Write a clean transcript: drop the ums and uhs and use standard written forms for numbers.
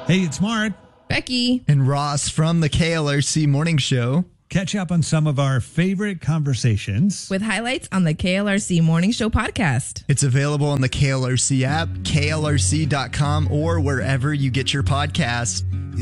Hey, it's Mark. Becky. And Ross from the KLRC Morning Show. Catch up on some of our favorite conversations with highlights on the KLRC Morning Show podcast. It's available on the KLRC app, klrc.com, or wherever you get your podcasts.